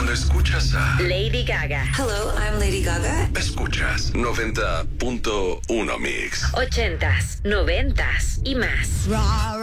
Cuando escuchas a Lady Gaga. Hello, I'm Lady Gaga. Escuchas 90.1 Mix. 80s, 90s y más.